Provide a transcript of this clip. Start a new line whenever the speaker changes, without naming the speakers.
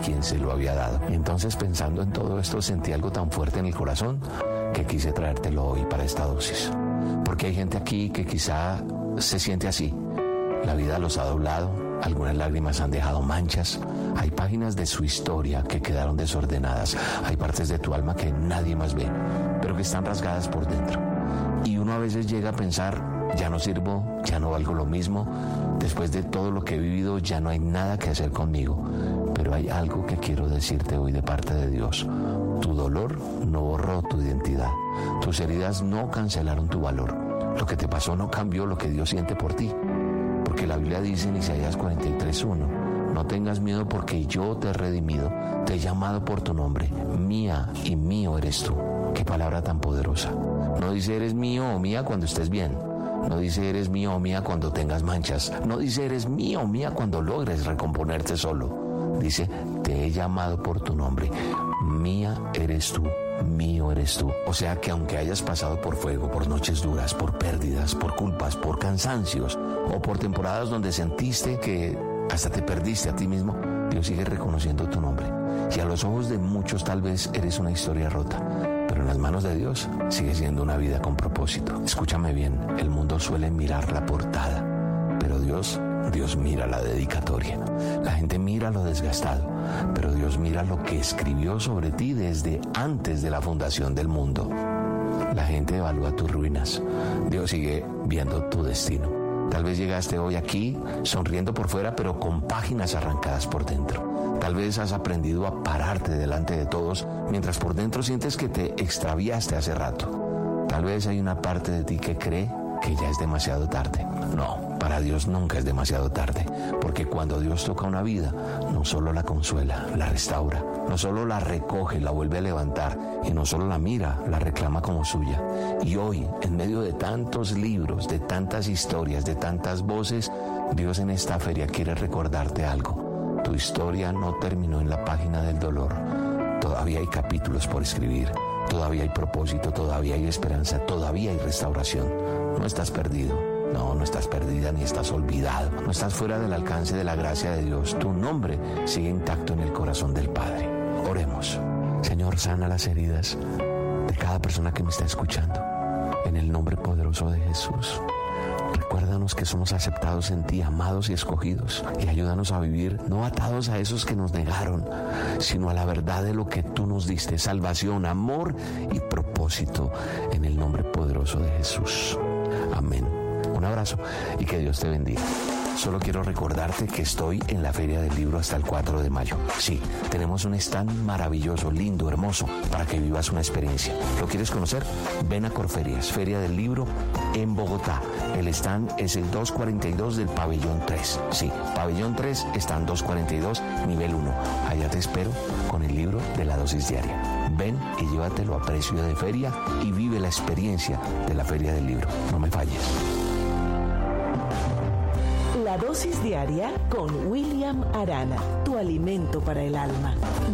quien se lo había dado. Y entonces, pensando en todo esto, sentí algo tan fuerte en el corazón que quise traértelo hoy para esta dosis. Porque hay gente aquí que quizá se siente así. La vida los ha doblado, algunas lágrimas han dejado manchas, hay páginas de su historia que quedaron desordenadas, hay partes de tu alma que nadie más ve, pero que están rasgadas por dentro. Y uno a veces llega a pensar, ya no sirvo, ya no valgo lo mismo, después de todo lo que he vivido ya no hay nada que hacer conmigo. Pero hay algo que quiero decirte hoy de parte de Dios. Tu dolor no borró tu identidad, tus heridas no cancelaron tu valor, lo que te pasó no cambió lo que Dios siente por ti. Porque la Biblia dice en Isaías 43:1, no tengas miedo porque yo te he redimido, te he llamado por tu nombre, mía y mío eres tú. Qué palabra tan poderosa. No dice eres mío o mía cuando estés bien, no dice eres mío o mía cuando tengas manchas, no dice eres mío o mía cuando logres recomponerte solo. Dice, te he llamado por tu nombre, mía eres tú, mío eres tú. O sea que aunque hayas pasado por fuego, por noches duras, por pérdidas, por culpas, por cansancios o por temporadas donde sentiste que hasta te perdiste a ti mismo, Dios sigue reconociendo tu nombre. Y a los ojos de muchos tal vez eres una historia rota, pero en las manos de Dios sigue siendo una vida con propósito. Escúchame bien, el mundo suele mirar la portada, pero Dios mira la dedicatoria. La gente mira lo desgastado, pero Dios mira lo que escribió sobre ti desde antes de la fundación del mundo. La gente evalúa tus ruinas, Dios sigue viendo tu destino. Tal vez llegaste hoy aquí sonriendo por fuera, pero con páginas arrancadas por dentro. Tal vez has aprendido a pararte delante de todos, mientras por dentro sientes que te extraviaste hace rato. Tal vez hay una parte de ti que cree que ya es demasiado tarde. No, para Dios nunca es demasiado tarde, porque cuando Dios toca una vida, no solo la consuela, la restaura, no solo la recoge, la vuelve a levantar, y no solo la mira, la reclama como suya. Y hoy, en medio de tantos libros, de tantas historias, de tantas voces, Dios en esta feria quiere recordarte algo. Tu historia no terminó en la página del dolor. Todavía hay capítulos por escribir, todavía hay propósito, todavía hay esperanza, todavía hay restauración. No estás perdido, no estás perdida ni estás olvidado, no estás fuera del alcance de la gracia de Dios. Tu nombre sigue intacto en el corazón del Padre. Oremos. Señor, sana las heridas de cada persona que me está escuchando, en el nombre poderoso de Jesús. Recuérdanos que somos aceptados en ti, amados y escogidos, y ayúdanos a vivir no atados a esos que nos negaron, sino a la verdad de lo que tú nos diste: salvación, amor y propósito, en el nombre poderoso de Jesús. Amén. Un abrazo y que Dios te bendiga. Solo quiero recordarte que estoy en la Feria del Libro hasta el 4 de mayo. Sí, tenemos un stand maravilloso, lindo, hermoso, para que vivas una experiencia. ¿Lo quieres conocer? Ven a Corferias, Feria del Libro en Bogotá. El stand es el 242 del pabellón 3. Sí, pabellón 3, stand 242, nivel 1. Allá te espero con el libro de la dosis diaria. Ven y llévatelo a precio de feria y vive la experiencia de la Feria del Libro. No me falles.
La dosis diaria con William Arana, tu alimento para el alma.